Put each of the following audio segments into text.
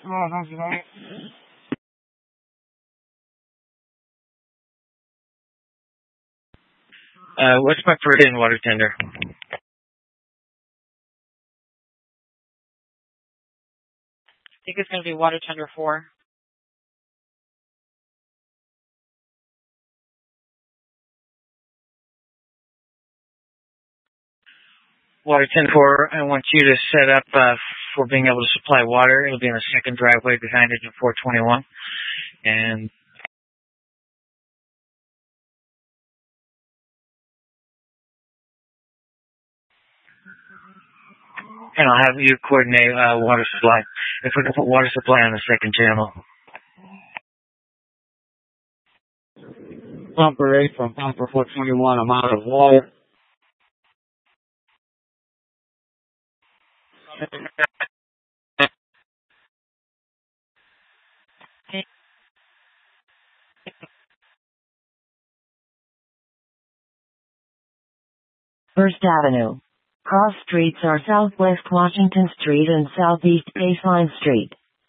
What's my first in water tender? I think it's going to be water tender 4. Water tender 4, I want you to set up for being able to supply water. It'll be in the second driveway behind engine 421. And I'll have you coordinate water supply. If we can put water supply on the second channel. Pumper 8 from pumper 421, I'm out of water. First Avenue. Cross streets are Southwest Washington Street and Southeast Baseline Street.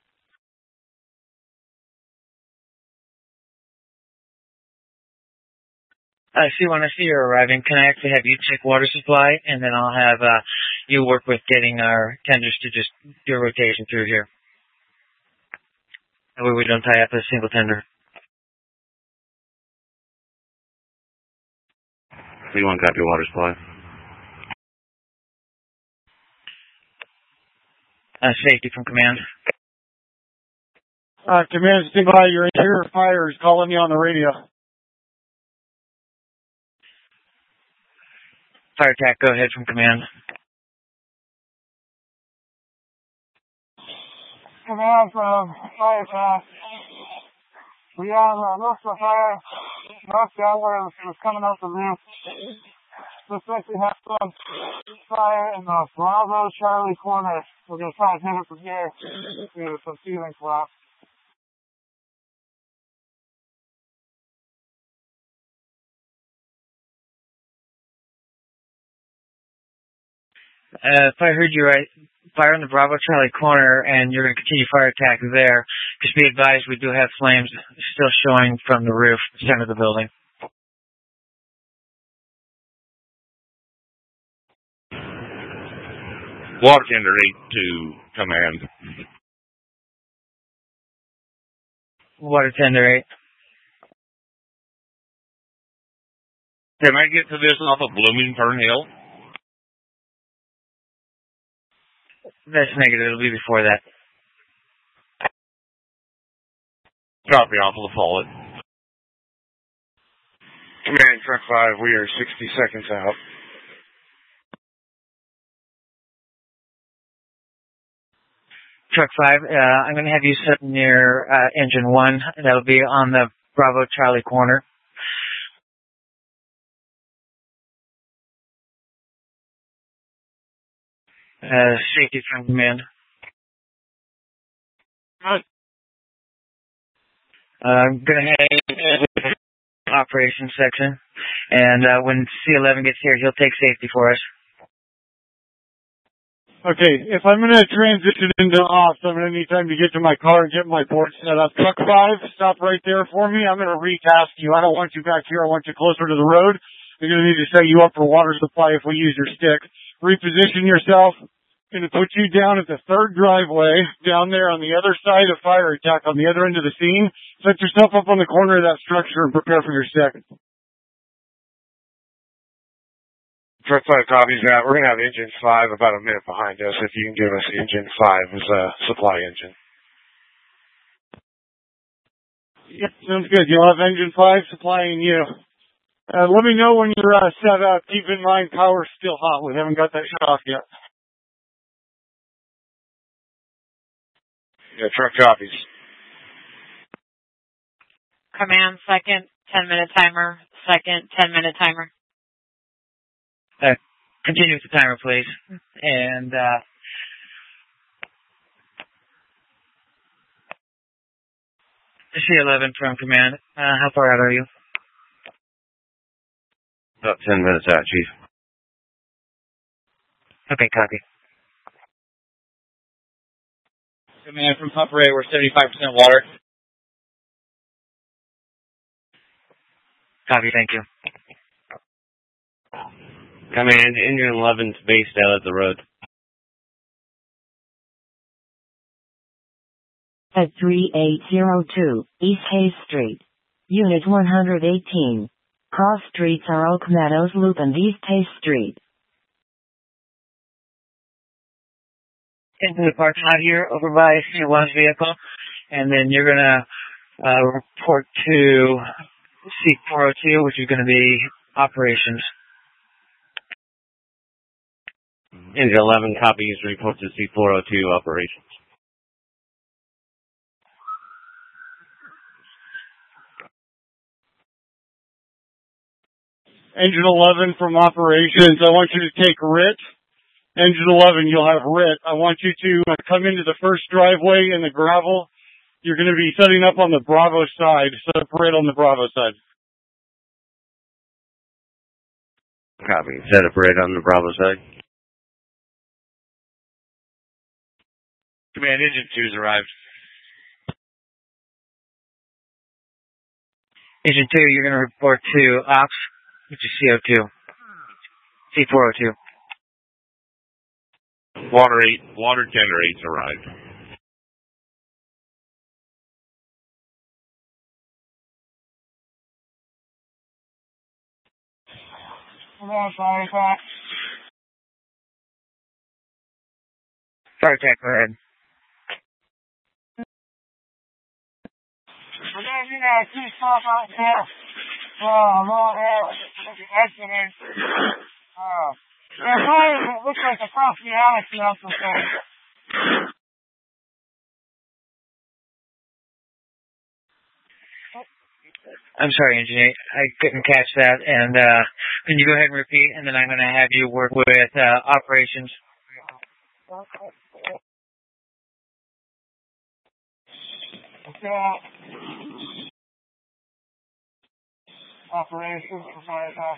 When I see you're arriving, can I actually have you check water supply, and then I'll have you work with getting our tenders to just do a rotation through here. That way we don't tie up a single tender. C1, copy water supply. Safety from command. Command, stand by. Your interior fire is calling you on the radio. Fire attack, go ahead from command. Command from fire attack. We have most of the fire, most downward was coming up the roof. Suspect we have some fire in the Bravo Charlie corner. We're going to try and hit it from here due to some ceiling collapse. If I heard you right, fire in the Bravo Charlie corner, and you're going to continue fire attack there. Just be advised, we do have flames still showing from the roof, center of the building. Water tender 8 to command. Water tender 8. Can I get to this off of Bloomington Hill? That's negative. It'll be before that. Copy off of the Follett. Command, truck 5, we are 60 seconds out. Truck 5, I'm going to have you set near engine 1. That'll be on the Bravo Charlie corner. Safety from command. I'm going to head operations section, and when C11 gets here, he'll take safety for us. Okay, if I'm going to transition into off, I'm going to need time to get to my car and get my board set up. Truck 5, stop right there for me. I'm going to retask you. I don't want you back here. I want you closer to the road. I'm going to need to set you up for water supply if we use your stick. Reposition yourself. I'm going to put you down at the third driveway, down there on the other side of fire attack, on the other end of the scene. Set yourself up on the corner of that structure and prepare for your stick. Truck 5 copies that. We're going to have engine 5 about a minute behind us. If you can give us engine 5 as a supply engine. Yep, sounds good. You'll have engine 5 supplying you. Let me know when you're set up. Keep in mind, power's still hot. We haven't got that shut off yet. Yeah, truck copies. Command, second 10-minute timer. Second 10-minute timer. Continue with the timer, please. And C11 from command. How far out are you? About 10 minutes out, Chief. Okay, copy. Command from Pump Ray, we're 75% water. Copy, thank you. Command, engine 11's based out at the road. At 3802 East Hayes Street. Unit 118. Cross streets are Oak Meadows Loop and East Hayes Street. Into the parking lot here over by C1's vehicle, and then you're going to report to C402, which is going to be operations. Engine 11 copies, report to C402 operations. Engine 11 from operations, I want you to take RIT. Engine 11, you'll have RIT. I want you to come into the first driveway in the gravel. You're going to be setting up on the Bravo side. Set up RIT on the Bravo side. Copy. Set up RIT on the Bravo side. Command, engine 2's arrived. Engine 2, you're going to report to Ops, which is CO2. C402. Water tender 8's arrived. Fire attack. Fire attack, go ahead. We're going to do that 2 stuff out there. Long air, accident. It looks like a cross reality off the thing. I'm sorry, Engineer. I couldn't catch that. And can you go ahead and repeat? And then I'm going to have you work with operations. Operations for fire attack.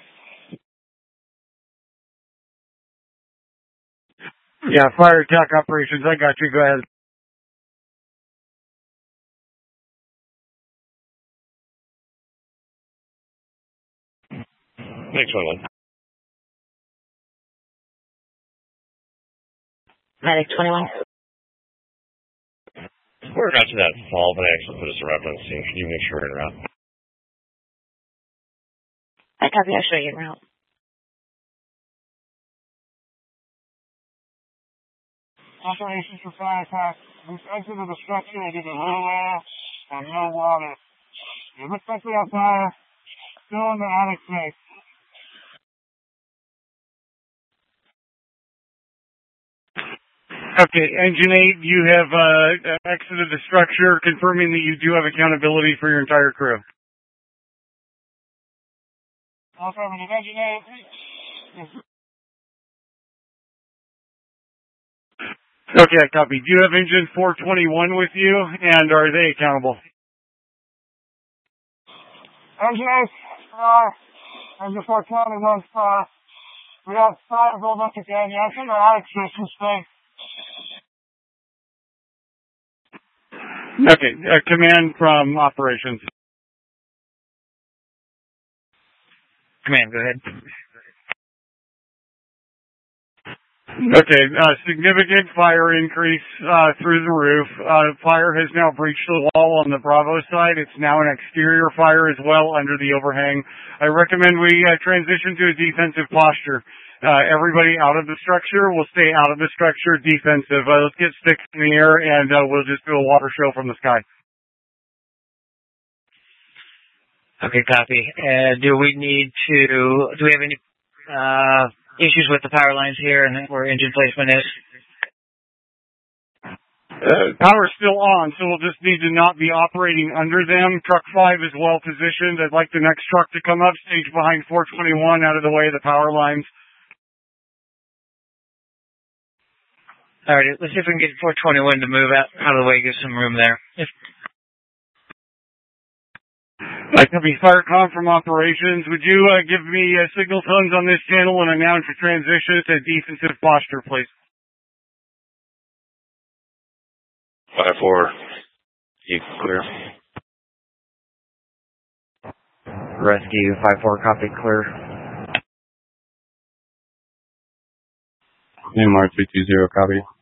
Yeah, fire attack operations, I got you. Go ahead. Next one. Medic 21. We're not to that fall, but I actually put us around on the scene. Can you make sure we're in route? I copy, I'll show you en route. Operations for fire attack. We've exited the structure. We did a little air and no water. It looks like we have fire. Still in the attic space. Okay, Engine 8, you have exited the structure, confirming that you do have accountability for your entire crew. Affirmative. Engine 8. Okay, I copy. Do you have Engine 421 with you, and are they accountable? Engine 8, Engine 421, we have fire build up again. Yeah, it's in the attic space. Okay, command from operations. Command, go ahead. Okay, significant fire increase through the roof. Fire has now breached the wall on the Bravo side. It's now an exterior fire as well under the overhang. I recommend we transition to a defensive posture. Everybody out of the structure will stay out of the structure defensive. Let's get sticks in the air and we'll just do a water show from the sky. Okay, copy. Do we have any issues with the power lines here and where engine placement is? Power's still on, so we'll just need to not be operating under them. Truck 5 is well positioned. I'd like the next truck to come up, stage behind 421 out of the way of the power lines. All right, let's see if we can get 421 to move out of the way, give some room there. That could be Firecom from operations. Would you give me signal tones on this channel and announce a transition to defensive posture, please? 5-4, you clear. Rescue 5-4, copy, clear. Name R320, copy.